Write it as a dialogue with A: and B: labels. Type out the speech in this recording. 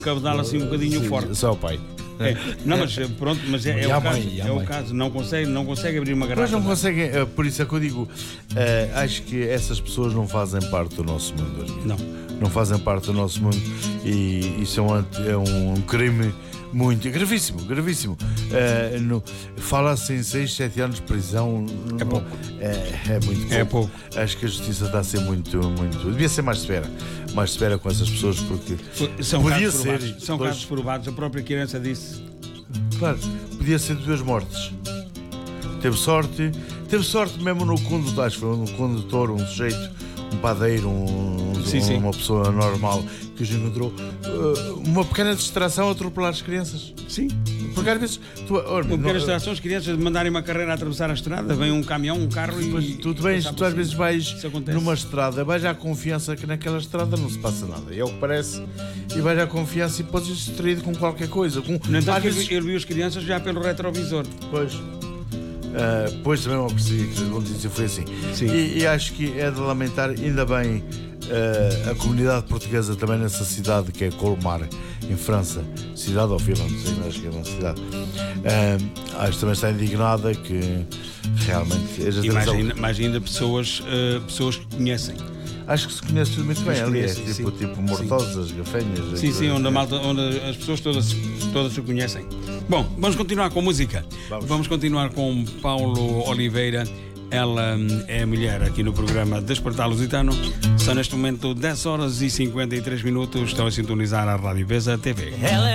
A: cabedal assim um bocadinho forte.
B: Só o pai.
A: É. Não, mas pronto, mas é
B: E a
A: o caso.
B: mãe, e a
A: É o
B: mãe.
A: caso. Não consegue abrir uma garrafa.
B: Mas não conseguem, por isso é que eu digo, acho que essas pessoas não fazem parte do nosso mundo. Não fazem parte do nosso mundo e isso é um crime muito gravíssimo. Fala-se em 6, 7 anos de prisão.
A: É pouco.
B: É muito pouco.
A: É pouco.
B: Acho que a justiça está a ser muito. Devia ser mais severa com essas pessoas, porque
A: São
B: podia
A: casos
B: ser.
A: provados. São casos provados. A própria criança disse.
B: Claro, podia ser de 2 mortes. Teve sorte mesmo no condutor, acho que foi um condutor, um sujeito, um padeiro,
A: Sim.
B: uma pessoa normal que os encontrou. Uma pequena distração a atropelar as crianças.
A: Sim.
B: Porque às vezes.
A: Uma pequena distração, as crianças mandarem uma carreira a atravessar a estrada, vem um caminhão, um carro e.
B: Tudo bem, tu às vezes vais
A: acontece.
B: numa estrada, vais à confiança que naquela estrada não se passa nada. É o que parece. E vais à confiança e podes ser distraído com qualquer coisa.
A: No entanto,
B: às vezes...
A: ele viu as crianças já pelo retrovisor.
B: Pois também eu percebi que a notícia foi assim. E acho que é de lamentar, ainda bem, a comunidade portuguesa também nessa cidade que é Colmar, em França, cidade ou vila, não sei, mas acho que é uma cidade. Acho que também está indignada que realmente.
A: E mais ainda pessoas que conhecem.
B: Acho que se conhece tudo muito bem ali, é tipo Mortosas, Gafenhas.
A: Sim, onde as pessoas todas se conhecem. Bom, vamos continuar com música. Vamos continuar com Paulo Oliveira. Ela é a mulher aqui no programa Despertar Lusitano. São neste momento 10 horas e 53 minutos. Estão a sintonizar a Rádio Vesa TV.